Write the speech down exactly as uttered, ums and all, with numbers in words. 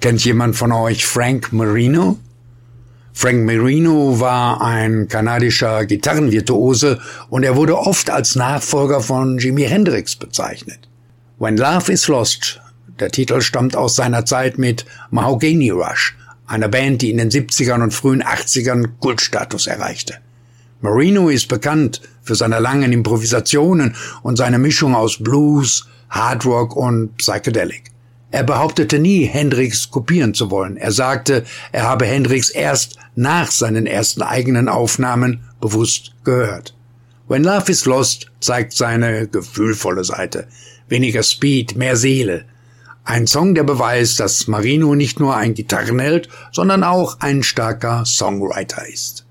Kennt jemand von euch Frank Marino? Frank Marino war ein kanadischer Gitarrenvirtuose und er wurde oft als Nachfolger von Jimi Hendrix bezeichnet. When Love is Lost, der Titel stammt aus seiner Zeit mit Mahogany Rush, einer Band, die in den siebzigern und frühen achtzigern Kultstatus erreichte. Marino ist bekannt für seine langen Improvisationen und seine Mischung aus Blues, Hard Rock und Psychedelic. Er behauptete nie, Hendrix kopieren zu wollen. Er sagte, er habe Hendrix erst nach seinen ersten eigenen Aufnahmen bewusst gehört. When Love is Lost zeigt seine gefühlvolle Seite. Weniger Speed, mehr Seele. Ein Song, der beweist, dass Marino nicht nur ein Gitarrenheld, sondern auch ein starker Songwriter ist.